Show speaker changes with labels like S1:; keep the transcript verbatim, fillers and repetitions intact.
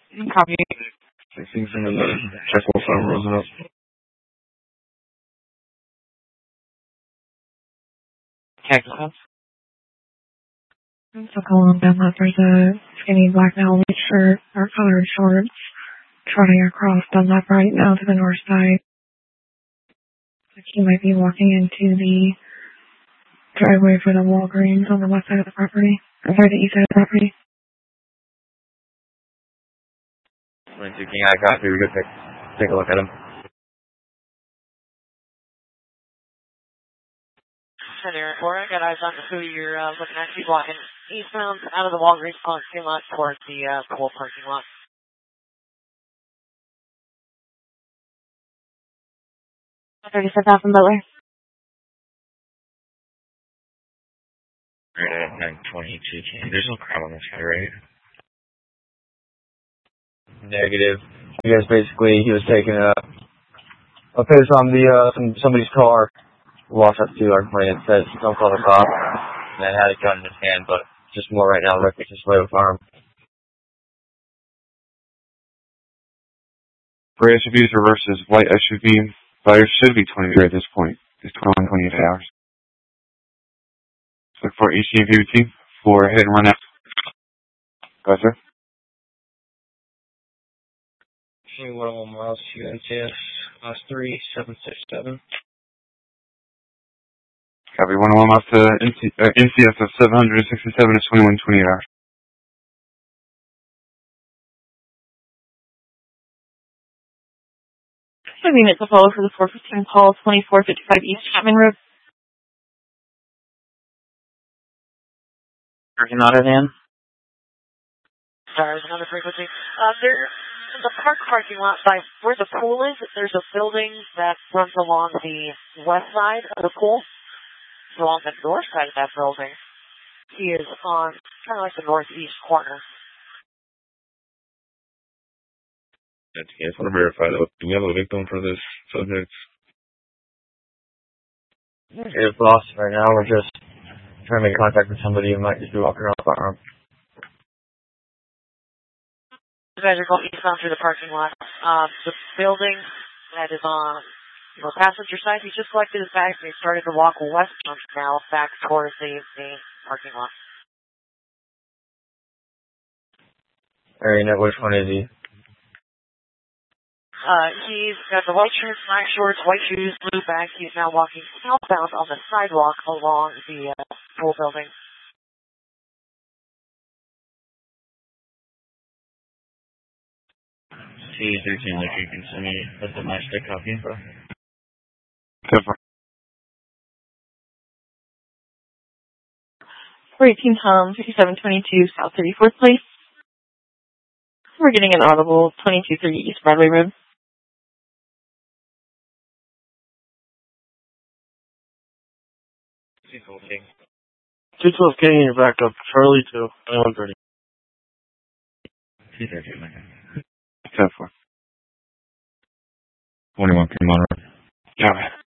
S1: Copy.
S2: Things in the check will five Roosevelt.
S1: Texas.
S3: So going down that there's a skinny black velvet shirt or colored shorts trotting across Dunlap right now to the north side. Like he might be walking into the driveway for the Walgreens on the west side of the property. Or sorry, the east side of the property.
S2: twenty-two King, I got you. We go take, take a look at him.
S1: Center four, I got eyes on who you're uh, looking at. He's walking eastbound out of the Walgreens parking lot towards the uh, pool parking lot.
S3: thirty-seven thousand Butler.
S2: Right at nine twenty-two King. There's no crowd on this guy, right? Negative. I guess basically he was taking a a piss on the uh some somebody's car. Walked up to our friend and says, "Don't call the cops." And then had a gun in his hand, but just more right now. Rick is just way with arm.
S4: Gray S U Vs versus white S U V. Buyers should be twenty-three at this point. It's twenty-one, twenty-eight hours. Look for E C and P B T for hit and run out. Go ahead, sir.
S2: twenty-one miles to N C S, class three, seven six seven.
S4: Copy. one oh one miles to N C, uh, N C S of seven hundred sixty-seven is twenty-one, twenty-eight hours.
S3: I mean, it's a follow for the four fifteen call, twenty-four fifty-five East Chapman Road.
S2: Working on it, Ann?
S1: Sorry, there's another frequency. Uh, there, in the park parking lot by where the pool is, there's a building that runs along the west side of the pool. Along the north side of that building. He is on kind of like the northeast corner.
S2: I just want to verify though. Do we have a victim for this subject? It's lost right now. We're just trying to make contact with somebody who might just be walking around the firearm.
S1: You guys are going eastbound through the parking lot. Um, the building that is on the passenger side, he just collected his bags and he started to walk westbound now back towards the main parking lot.
S2: Alright, now which one is he?
S1: Uh, he's got the white shirt, black shorts, white shoes, blue bag. He's now walking southbound on the sidewalk along the uh, pool building.
S2: C thirteen, like you can send me with the matchstick copy info.
S3: four eighteen Tom, fifty-seven twenty-two South thirty-fourth Place. We're getting an audible twenty-two thirty East Broadway Road.
S5: two twelve K in your backup. Charlie to twenty-one thirty.
S2: two thirty, my God.
S4: ten four.
S2: twenty-one King Monroe.
S4: Got it.